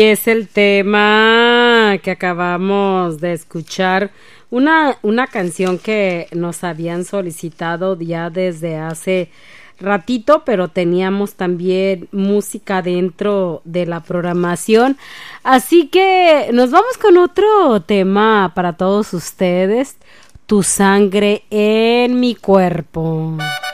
Es el tema que acabamos de escuchar, una canción que nos habían solicitado ya desde hace ratito, pero teníamos también música dentro de la programación. Así que nos vamos con otro tema para todos ustedes, Tu sangre en mi cuerpo.